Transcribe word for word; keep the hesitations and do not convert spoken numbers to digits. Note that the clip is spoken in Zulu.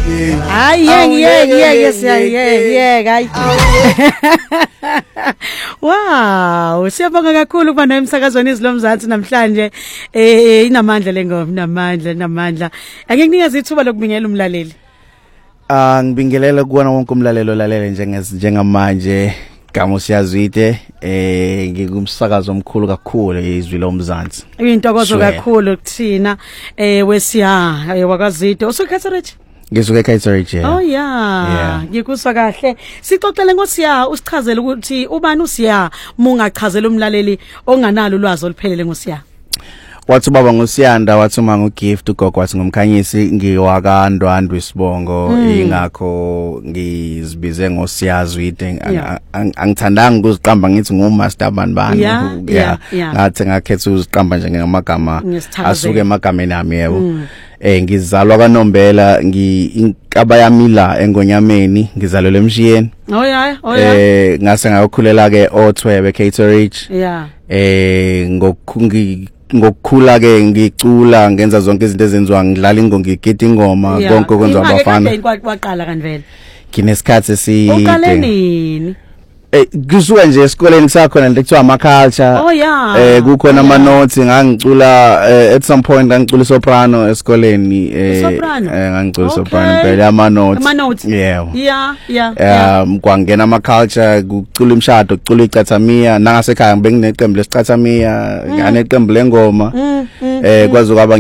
Hayi yeke yeke yeke siyayeke yeke hayi. Wow, siyabonga kakhulu kuba nayo emsakazweni izilomzansi namhlanje. Eh inamandla lengoma, inamandla, inamandla. Ake nginikeze ithuba lokubingela umlaleli. Ah ngibingelela kuona wonke umlalelo lalele njengezi njengamanje Gamo Siyazwide eh ngikumsakazo omkhulu kakhulu izwi lomzansi. Intokozo kakhulu kuthina eh wesiya wakazide usukhatharethi. Ngisuke eKaitsridge. Oh yeah. Ngikuswa kahle. Sixoxele ngosiya usichazele ukuthi ubani usiya mungachazela umlaleli onganalo ulwazi oluphelele ngosiya. Wathi baba ngusiyanda wathi uma ngugift ugogo wathi ngumkhanyisi ngiwaka Ndwandwe Sibongo ingakho ngizibize ngosiyazwide angithandanga ukuziqamba ngithi ngumaster banibani yeah ngathi ngakhetha uziqamba nje ngamagama asuke emagameni ami yebo eh ngizalwa kaNombela ngiinkaba yamila engonyameni ngizalelwe eMshiyeni oh yeah oh yeah eh ngase ngakukhulela ke oThwebe Caterage yeah eh ngokungi ngokukhula ke ngicula ngenza zonke izinto ezenziwa ngidlala ingoma ngigida ingoma konke okwenziwa abafana ngeke kwaqala kanvele kinesikhathi eside uqale nini eh kusuka nje esikoleni sakhona into ekuthiwa ama culture oh yeah eh kukhona ama notes ngangicula at some point ngangicula soprano esikoleni eh ngangicula soprano phela ama notes yeah yeah yeah um kwangena ama culture kucula imshado kucula iCathamia nangasekhaya bengineqembu lesiCathamia ngane iqembu lengoma eh kwazi kwaba